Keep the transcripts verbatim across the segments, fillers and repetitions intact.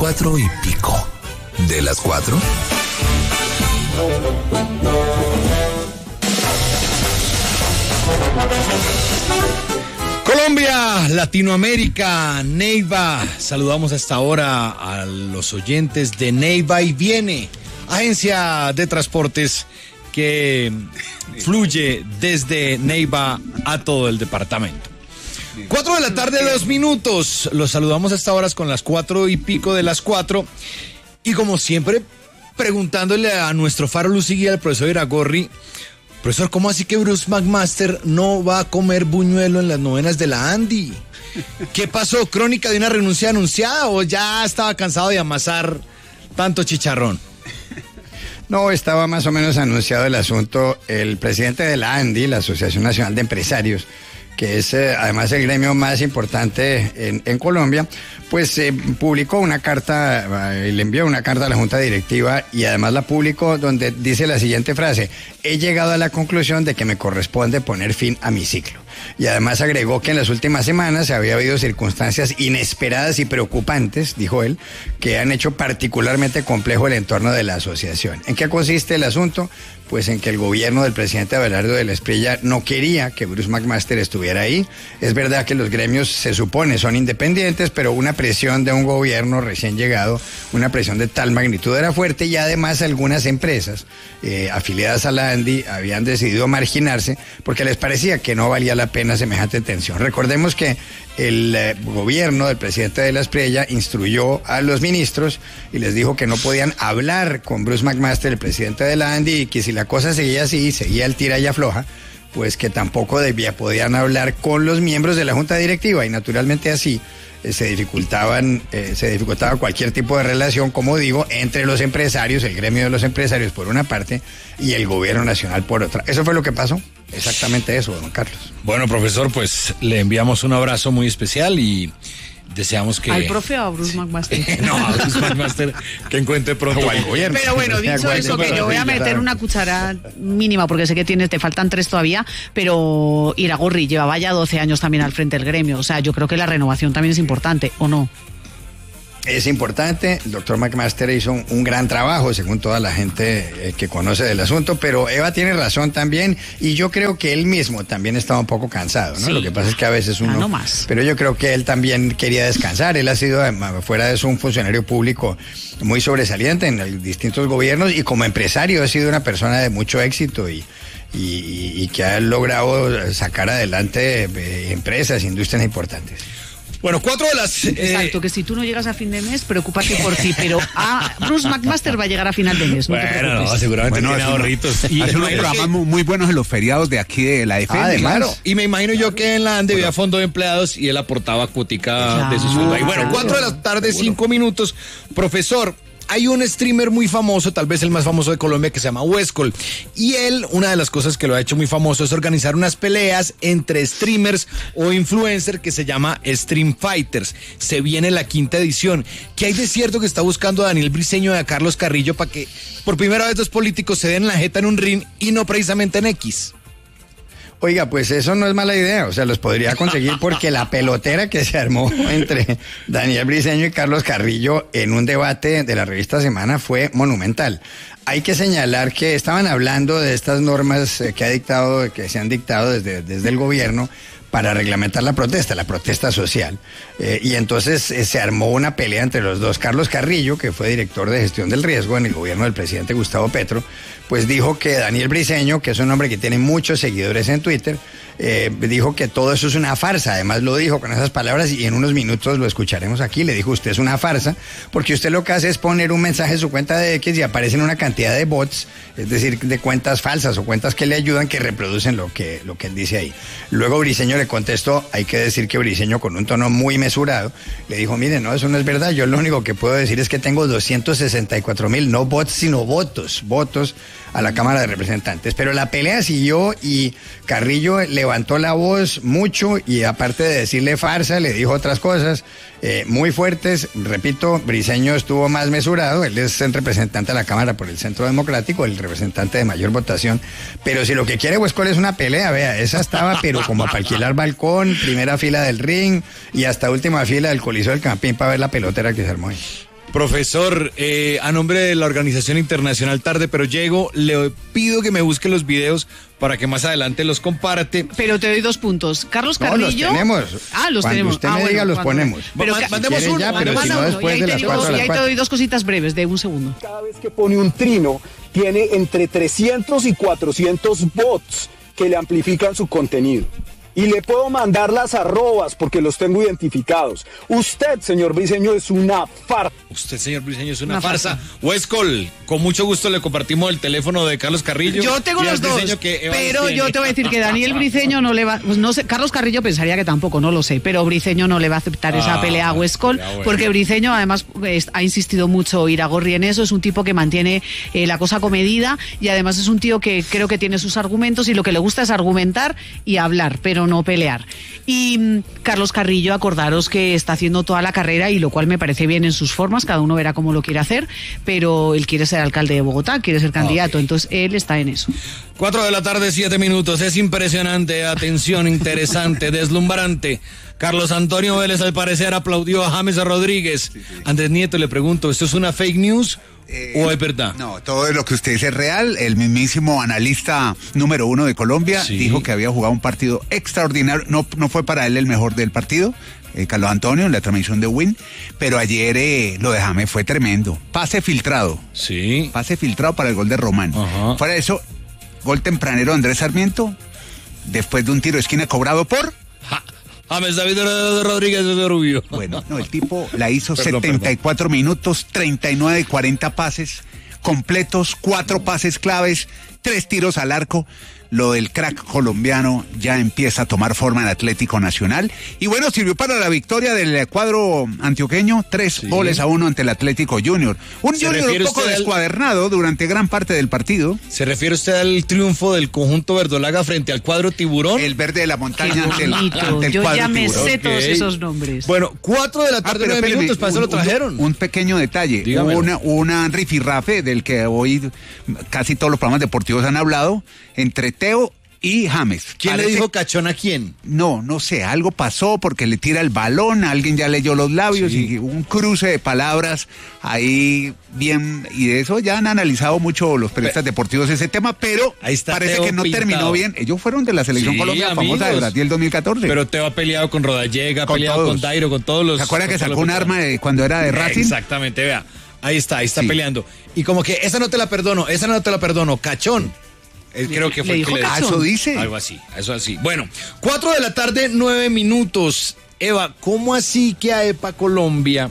cuatro y pico. ¿De las cuatro? Colombia, Latinoamérica, Neiva. Saludamos hasta ahora a los oyentes de Neiva y Viene, agencia de transportes que fluye desde Neiva a todo el departamento. Cuatro de la tarde, dos minutos. Los saludamos hasta ahora con las cuatro y pico de las cuatro. Y como siempre, preguntándole a nuestro faro luz y guía, al profesor Iragorri. Profesor, ¿cómo así que Bruce McMaster no va a comer buñuelo en las novenas de la Andy? ¿Qué pasó? ¿Crónica de una renuncia anunciada o ya estaba cansado de amasar tanto chicharrón? No, estaba más o menos anunciado el asunto. El presidente de la ANDI, la Asociación Nacional de Empresarios, que es eh, además el gremio más importante en, en Colombia, pues eh, publicó una carta, eh, le envió una carta a la Junta Directiva y además la publicó donde dice la siguiente frase: he llegado a la conclusión de que me corresponde poner fin a mi ciclo. Y además agregó que en las últimas semanas había habido circunstancias inesperadas y preocupantes, dijo él, que han hecho particularmente complejo el entorno de la asociación. ¿En qué consiste el asunto? Pues en que el gobierno del presidente Abelardo de la Espriella no quería que Bruce McMaster estuviera ahí. Es verdad que los gremios se supone son independientes, pero una presión de un gobierno recién llegado, una presión de tal magnitud era fuerte y además algunas empresas eh, afiliadas a la ANDI habían decidido marginarse porque les parecía que no valía la pena semejante tensión. Recordemos que el eh, gobierno del presidente de la Espriella instruyó a los ministros y les dijo que no podían hablar con Bruce McMaster, el presidente de la ANDI, y que si la cosa seguía así, seguía el tira y afloja, pues que tampoco debía, podían hablar con los miembros de la Junta Directiva y naturalmente así eh, se dificultaban, eh, se dificultaba cualquier tipo de relación, como digo, entre los empresarios, el gremio de los empresarios por una parte y el gobierno nacional por otra. Eso fue lo que pasó. Exactamente eso, don Carlos. Bueno, profesor, pues le enviamos un abrazo muy especial y deseamos que... ¿Al profe o a Bruce McMaster? No, a Bruce McMaster que encuentre pronto al gobierno. Pero bueno, dicho eso, que yo voy a meter una cuchara mínima, porque sé que tienes, te faltan tres todavía, pero Iragorri llevaba ya doce años también al frente del gremio. O sea, yo creo que la renovación también es importante, ¿o no? Es importante, el doctor McMaster hizo un, un gran trabajo, según toda la gente eh, que conoce del asunto, pero Eva tiene razón también, y yo creo que él mismo también estaba un poco cansado, ¿no? Sí. Lo que pasa es que a veces uno... Ah, no más. Pero yo creo que él también quería descansar, él ha sido, fuera de eso, un funcionario público muy sobresaliente en el, distintos gobiernos, y como empresario ha sido una persona de mucho éxito y... Y, y que ha logrado sacar adelante eh, empresas, industrias importantes. Bueno, cuatro de las... Eh... Exacto, que si tú no llegas a fin de mes, preocúpate por ti, pero a Bruce McMaster va a llegar a final de mes, no bueno, te preocupes. No, seguramente bueno, tiene ahorritos. Y hace unos programas muy, muy buenos en los feriados de aquí de la F M. Además, claro. Y me imagino yo que en la ANDE había fondo de empleados y él aportaba cuotica claro. de su sueldo. Y bueno, cuatro de la tarde, cinco minutos. Profesor, hay un streamer muy famoso, tal vez el más famoso de Colombia, que se llama Westcol. Y él, una de las cosas que lo ha hecho muy famoso es organizar unas peleas entre streamers o influencers que se llama Stream Fighters. Se viene la quinta edición. ¿Qué hay de cierto que está buscando a Daniel Briceño y a Carlos Carrillo para que por primera vez dos políticos se den la jeta en un ring y no precisamente en X? Oiga, pues eso no es mala idea, o sea, los podría conseguir porque la pelotera que se armó entre Daniel Briceño y Carlos Carrillo en un debate de la revista Semana fue monumental. Hay que señalar que estaban hablando de estas normas que ha dictado, que se han dictado desde, desde el gobierno para reglamentar la protesta, la protesta social. Eh, y entonces eh, se armó una pelea entre los dos. Carlos Carrillo, que fue director de gestión del riesgo en el gobierno del presidente Gustavo Petro, pues dijo que Daniel Briceño, que es un hombre que tiene muchos seguidores en Twitter, eh, dijo que todo eso es una farsa. Además lo dijo con esas palabras y en unos minutos lo escucharemos aquí. Le dijo, usted es una farsa, porque usted lo que hace es poner un mensaje en su cuenta de X y aparecen una cantidad de bots, es decir, de cuentas falsas o cuentas que le ayudan, que reproducen lo que, lo que él dice ahí. Luego Briceño le contestó, hay que decir que Briceño, con un tono muy mesurado, le dijo, mire, no, eso no es verdad, yo lo único que puedo decir es que tengo doscientos sesenta y cuatro mil, no bots, sino votos, votos a la Cámara de Representantes. Pero la pelea siguió y Carrillo levantó la voz mucho y aparte de decirle farsa, le dijo otras cosas eh, muy fuertes. Repito, Briceño estuvo más mesurado, él es el representante de la Cámara por el Centro Democrático, el representante de mayor votación, pero si lo que quiere Huescol es una pelea, vea, esa estaba pero como para alquilar balcón, primera fila del ring y hasta última fila del Coliseo del Campín para ver la pelotera que se armó ahí. Profesor, eh, a nombre de la Organización Internacional Tarde Pero Llego, le pido que me busque los videos para que más adelante los comparte. Pero te doy dos puntos. Carlos No, Carrillo. los tenemos. Ah, los Cuando tenemos. usted ah, me bueno, diga, los cuando- ponemos. Pero Ma- ca- mandemos si quiere uno, ya, pero mandemos si no, uno. después y ahí de te las digo- cuatro a y las ahí te cuatro. doy dos cositas breves de un segundo. Cada vez que pone un trino, tiene entre trescientos y cuatrocientos bots que le amplifican su contenido. Y le puedo mandar las arrobas porque los tengo identificados. Usted, señor Briceño, es una farsa. Usted, señor Briceño, es una, Una farsa. farsa. Huescol, con mucho gusto le compartimos el teléfono de Carlos Carrillo. Yo tengo y al los dos, Briceño que Eva pero tiene. yo te voy a decir que Daniel Briceño no le va, pues no sé, Carlos Carrillo pensaría que tampoco, no lo sé, pero Briceño no le va a aceptar esa Ah, pelea a Huescol, ya, bueno. porque Briceño además es- ha insistido mucho Iragorri en eso, es un tipo que mantiene eh, la cosa comedida y además es un tío que creo que tiene sus argumentos y lo que le gusta es argumentar y hablar, pero no pelear. Y mm, Carlos Carrillo, acordaros que está haciendo toda la carrera y lo cual me parece bien en sus formas, cada uno verá cómo lo quiere hacer, pero él quiere ser alcalde de Bogotá, quiere ser candidato, Ok. entonces él está en eso. Cuatro de la tarde, siete minutos. Es impresionante, atención, interesante, deslumbrante. Carlos Antonio Vélez, al parecer, aplaudió a James Rodríguez. Andrés Nieto, le pregunto, ¿esto es una fake news Eh, o es verdad? No, todo lo que usted dice es real. El mismísimo analista número uno de Colombia Sí. dijo que había jugado un partido extraordinario. No, no fue para él el mejor del partido, eh, Carlos Antonio, en la transmisión de Win, pero ayer eh, lo de James fue tremendo. Pase filtrado. Sí. Pase filtrado para el gol de Román. Ajá. Fuera de eso, gol tempranero de Andrés Sarmiento, después de un tiro de esquina cobrado por... Ja- James David Rodríguez de Rubio. Bueno, no, el tipo la hizo Perdón, setenta y cuatro minutos, treinta y nueve de cuarenta pases completos, cuatro pases claves, tres tiros al arco. Lo del crack colombiano ya empieza a tomar forma en Atlético Nacional. Y bueno, sirvió para la victoria del cuadro antioqueño, tres Sí. goles a uno ante el Atlético Junior. Un ¿Se Junior un refiere poco usted al- descuadernado durante gran parte del partido. ¿Se refiere usted al triunfo del conjunto verdolaga frente al cuadro Tiburón? El verde de la Qué montaña ante el, bonito. ante el Yo cuadro ya me Tiburón. sé todos Ok. esos nombres. Bueno, cuatro de la Ah, tarde, pero nueve espéreme, minutos, para eso un- lo trajeron. Un, un pequeño detalle. Dígamelo. Hubo una, una rifirrafe del que hoy casi todos los programas deportivos han hablado entre Teo y James. ¿Quién le Parece- dijo cachón a quién? No, no sé, algo pasó porque le tira el balón, alguien ya leyó los labios Sí. y un cruce de palabras ahí bien, y de eso ya han analizado mucho los periodistas deportivos ese tema, pero Ahí está parece Teo que no pintado. terminó bien. Ellos fueron de la selección Sí, Colombia famosa de amigos. Brasil dos mil catorce. Pero Teo ha peleado con Rodallega, ha Con peleado todos. con Dairo, con todos los... ¿Se acuerdan que con todos sacó un los arma de- cuando era de Racing? Exactamente, vea. Ahí está, ahí está Sí. peleando. Y como que esa no te la perdono, esa no te la perdono, cachón. Eh, creo que le fue el dijo que le Ah, cachón. eso dice. Algo así, eso así. Bueno, cuatro de la tarde, nueve minutos. Eva, ¿cómo así que a EPA Colombia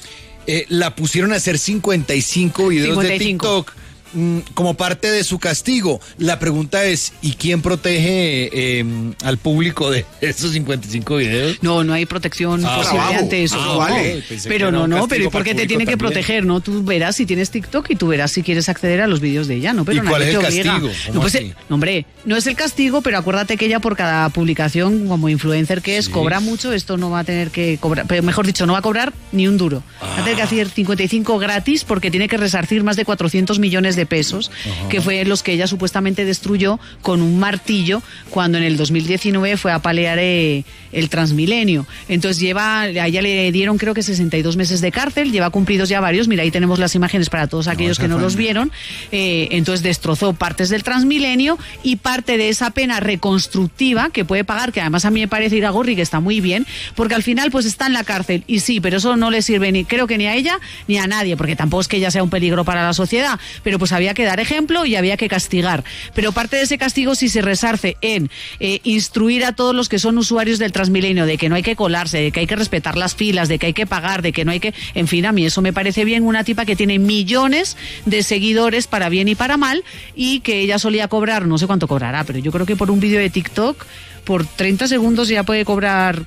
eh, la pusieron a hacer cincuenta y cinco videos cincuenta y de cinco. TikTok mm, como parte de su castigo? La pregunta es, ¿y quién protege eh, al público de esos cincuenta y cinco videos? No, no hay protección Ah, posible bravo. ante eso. Ah, no. vale. Pensé que Pero era no, un no, castigo pero ¿y para por el qué te público tiene que también? proteger? No, tú verás si tienes TikTok y tú verás si quieres acceder a los vídeos de ella, ¿no? Pero ¿Y cuál nadie es el te obliga. castigo? ¿Cómo No, pues, así? eh, no, hombre, no es el castigo, pero acuérdate que ella por cada publicación, como influencer que es, Sí. cobra mucho, esto no va a tener que cobrar, pero mejor dicho, no va a cobrar ni un duro. Va a tener que hacer cincuenta y cinco gratis porque tiene que resarcir más de cuatrocientos millones de pesos, que fue los que ella supuestamente destruyó con un martillo cuando en el dos mil diecinueve fue a palear eh, el Transmilenio. Entonces lleva, a ella le dieron creo que sesenta y dos meses de cárcel, lleva cumplidos ya varios, mira ahí tenemos las imágenes para todos aquellos esa que no fue- los vieron. Eh, entonces destrozó partes del Transmilenio y parte de esa pena reconstructiva que puede pagar, que además a mí me parece Iragorri que está muy bien, porque al final pues está en la cárcel y sí, pero eso no le sirve ni creo que ni a ella ni a nadie, porque tampoco es que ella sea un peligro para la sociedad, pero pues había que dar ejemplo y había que castigar. Pero parte de ese castigo sí se resarce en eh, instruir a todos los que son usuarios del Transmilenio de que no hay que colarse, de que hay que respetar las filas, de que hay que pagar, de que no hay que... En fin, a mí eso me parece bien, una tipa que tiene millones de seguidores para bien y para mal y que ella solía cobrar, no sé cuánto cobrará, pero yo creo que por un vídeo de TikTok, por treinta segundos ya puede cobrar...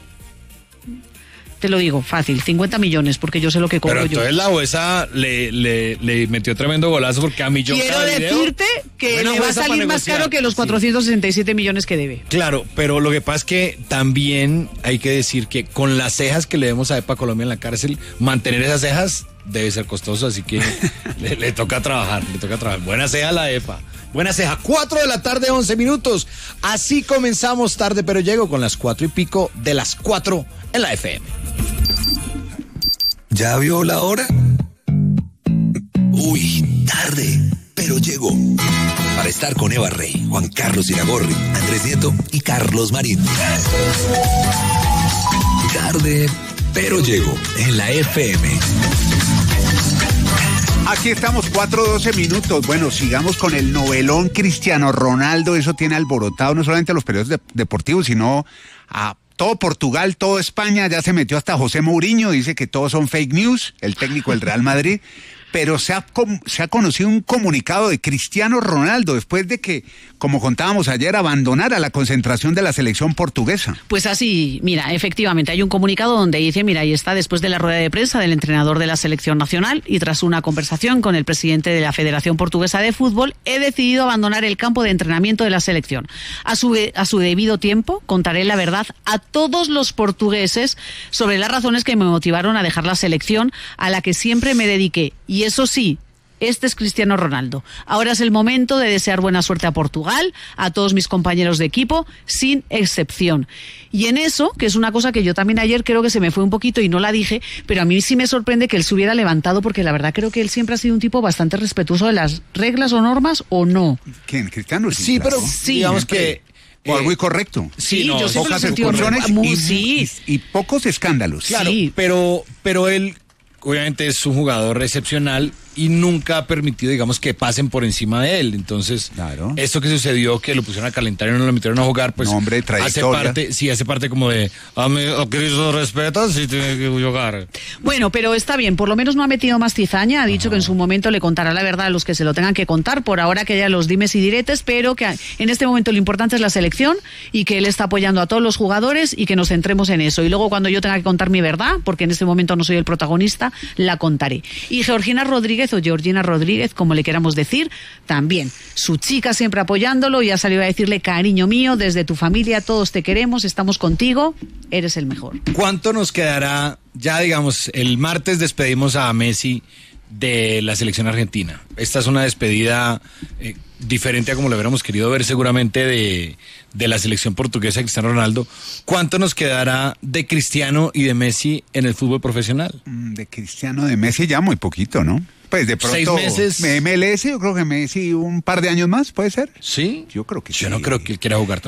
Te lo digo, fácil, cincuenta millones, porque yo sé lo que cobro Pero yo. entonces la jueza le, le, le metió tremendo golazo porque a millón Quiero cada video. decirte que Buena le va a jueza para salir más negociar. caro que los Sí. cuatrocientos sesenta y siete millones que debe. Claro, pero lo que pasa es que también hay que decir que con las cejas que le demos a EPA Colombia en la cárcel, mantener esas cejas debe ser costoso, así que le, le toca trabajar, le toca trabajar. Buena ceja la EPA. Buena ceja. Cuatro de la tarde, once minutos. Así comenzamos tarde, pero llego con las cuatro y pico de las cuatro en la F M. ¿Ya vio la hora? Uy, tarde, pero llegó. Para estar con Eva Rey, Juan Carlos Iragorri, Andrés Nieto y Carlos Marín. Tarde, pero llegó en la F M. Aquí estamos, cuatro doce minutos. Bueno, sigamos con el novelón Cristiano Ronaldo. Eso tiene alborotado no solamente a los periódicos de- deportivos, sino a todo Portugal, todo España. Ya se metió hasta José Mourinho, dice que todos son fake news, el técnico del Real Madrid. Pero se ha, com- se ha conocido un comunicado de Cristiano Ronaldo después de que, como contábamos ayer, abandonara la concentración de la selección portuguesa. Pues así, mira, efectivamente, hay un comunicado donde dice, mira, ahí está, después de la rueda de prensa del entrenador de la selección nacional y tras una conversación con el presidente de la Federación Portuguesa de Fútbol, he decidido abandonar el campo de entrenamiento de la selección. A su, a su debido tiempo, contaré la verdad a todos los portugueses sobre las razones que me motivaron a dejar la selección a la que siempre me dediqué. Y eso sí, este es Cristiano Ronaldo. Ahora es el momento de desear buena suerte a Portugal, a todos mis compañeros de equipo, sin excepción. Y en eso, que es una cosa que yo también ayer creo que se me fue un poquito y no la dije, pero a mí sí me sorprende que él se hubiera levantado, porque la verdad creo que él siempre ha sido un tipo bastante respetuoso de las reglas o normas, ¿o no. ¿Quién? Cristiano. Sí, pero Sí, digamos siempre. que... O eh, algo incorrecto. Sí, no, yo siempre lo he Pocas sentido excursiones muy- y, sí. y- y pocos escándalos. Claro, Sí. pero, pero él obviamente es un jugador excepcional y nunca ha permitido, digamos, que pasen por encima de él. Entonces, Claro. esto que sucedió, que lo pusieron a calentar y no lo metieron a jugar, pues No, hombre, hace trayectoria. parte, sí, hace parte como de, a mí, a Cristo respetas y tiene que jugar. Bueno, pero está bien, por lo menos no ha metido más cizaña, ha dicho que en su momento le contará la verdad a los que se lo tengan que contar, por ahora que haya los dimes y diretes, pero que en este momento lo importante es la selección y que él está apoyando a todos los jugadores y que nos centremos en eso. Y luego cuando yo tenga que contar mi verdad, porque en este momento no soy el protagonista, la contaré. Y Georgina Rodríguez o Georgina Rodríguez, como le queramos decir, también. Su chica siempre apoyándolo y ha salido a decirle, cariño mío, desde tu familia todos te queremos, estamos contigo, eres el mejor. ¿Cuánto nos quedará? Ya, digamos, el martes despedimos a Messi de la selección argentina. Esta es una despedida eh, diferente a como lo hubiéramos querido ver seguramente de, de la selección portuguesa de Cristiano Ronaldo. ¿Cuánto nos quedará de Cristiano y de Messi en el fútbol profesional? Mm, De Cristiano, de Messi ya muy poquito, ¿no? Pues de pronto. Seis meses. M L S, yo creo que Messi un par de años más, ¿puede ser? ¿Sí? Yo creo que Yo sí. no creo que él quiera jugar